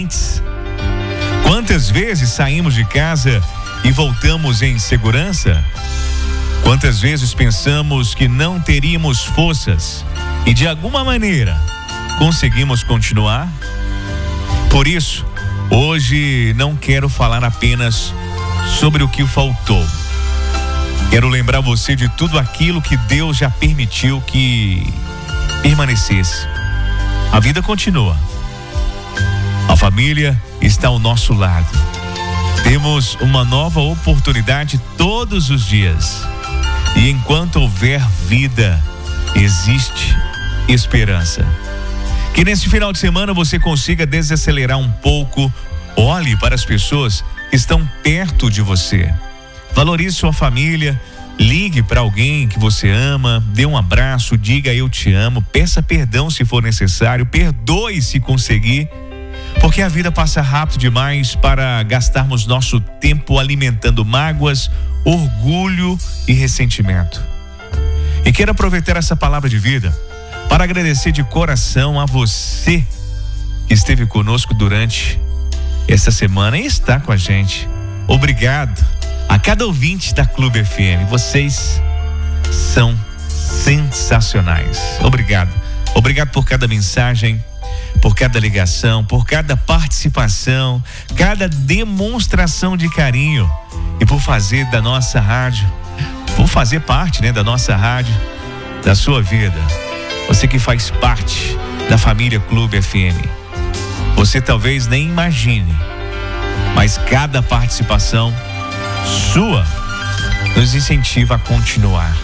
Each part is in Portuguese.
conscientes? Quantas vezes saímos de casa e voltamos em segurança? Quantas vezes pensamos que não teríamos forças e de alguma maneira conseguimos continuar? Por isso, hoje não quero falar apenas sobre o que faltou. Quero lembrar você de tudo aquilo que Deus já permitiu que permanecesse. A vida continua. A família está ao nosso lado. Temos uma nova oportunidade todos os dias. E enquanto houver vida, existe esperança. Que nesse final de semana você consiga desacelerar um pouco. Olhe para as pessoas que estão perto de você. Valorize sua família. Ligue para alguém que você ama, dê um abraço, diga eu te amo, peça perdão se for necessário, perdoe se conseguir, porque a vida passa rápido demais para gastarmos nosso tempo alimentando mágoas, orgulho e ressentimento. E quero aproveitar essa palavra de vida para agradecer de coração a você que esteve conosco durante essa semana e está com a gente. Obrigado a cada ouvinte da Clube FM. Vocês são sensacionais. Obrigado. Obrigado por cada mensagem, por cada ligação, por cada participação, cada demonstração de carinho e por fazer da nossa rádio, por fazer parte, da nossa rádio, da sua vida. Você que faz parte da família Clube FM. Você talvez nem imagine, mas cada participação sua nos incentiva a continuar.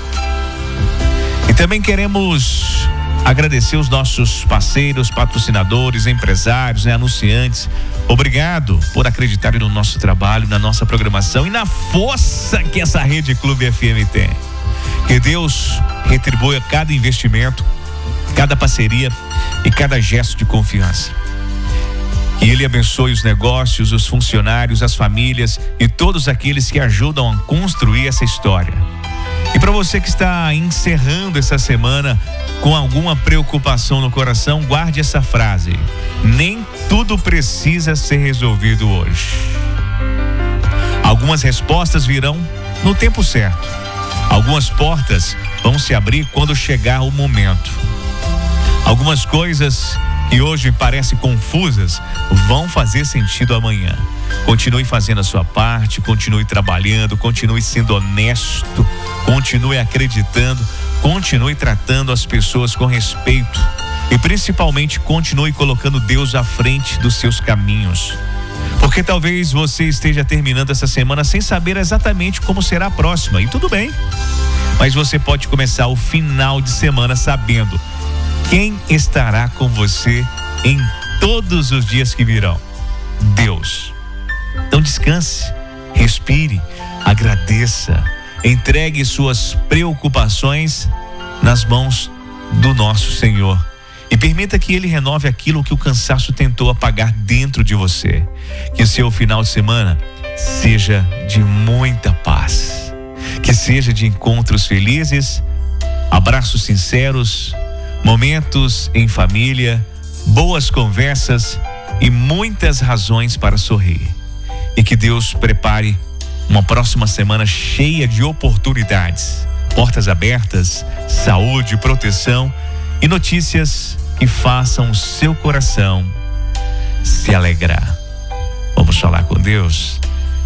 E também queremos agradecer os nossos parceiros, patrocinadores, empresários, anunciantes. Obrigado por acreditarem no nosso trabalho, na nossa programação e na força que essa rede Clube FM tem. Que Deus retribua cada investimento, cada parceria e cada gesto de confiança. Que Ele abençoe os negócios, os funcionários, as famílias e todos aqueles que ajudam a construir essa história. E para você que está encerrando essa semana com alguma preocupação no coração, guarde essa frase: nem tudo precisa ser resolvido hoje. Algumas respostas virão no tempo certo. Algumas portas vão se abrir quando chegar o momento. Algumas coisas que hoje parecem confusas vão fazer sentido amanhã. Continue fazendo a sua parte, continue trabalhando, continue sendo honesto, continue acreditando, continue tratando as pessoas com respeito e principalmente continue colocando Deus à frente dos seus caminhos. Porque talvez você esteja terminando essa semana sem saber exatamente como será a próxima, e tudo bem. Mas você pode começar o final de semana sabendo quem estará com você em todos os dias que virão: Deus. Então descanse, respire, agradeça, entregue suas preocupações nas mãos do nosso Senhor e permita que Ele renove aquilo que o cansaço tentou apagar dentro de você. Que o seu final de semana seja de muita paz, que seja de encontros felizes, abraços sinceros, momentos em família, boas conversas e muitas razões para sorrir. E que Deus prepare uma próxima semana cheia de oportunidades, portas abertas, saúde, proteção e notícias que façam o seu coração se alegrar. Vamos falar com Deus.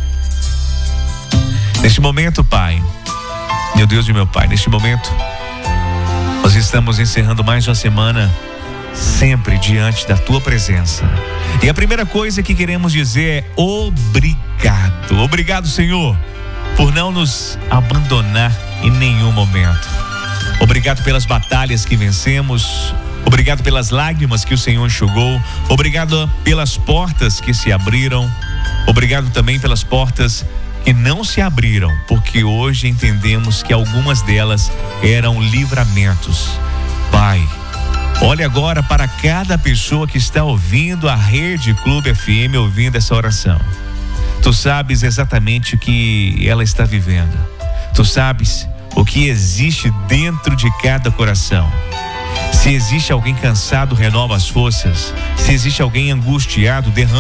Neste momento, Pai, meu Deus e meu Pai, neste momento nós estamos encerrando mais uma semana sempre diante da Tua presença. E a primeira coisa que queremos dizer é obrigado. Obrigado, Senhor, por não nos abandonar em nenhum momento. Obrigado pelas batalhas que vencemos. Obrigado pelas lágrimas que o Senhor enxugou. Obrigado pelas portas que se abriram. Obrigado também pelas portas que não se abriram, porque hoje entendemos que algumas delas eram livramentos. Pai, olhe agora para cada pessoa que está ouvindo a Rede Clube FM, ouvindo essa oração. Tu sabes exatamente o que ela está vivendo. Tu sabes o que existe dentro de cada coração. Se existe alguém cansado, renova as forças. Se existe alguém angustiado, derrama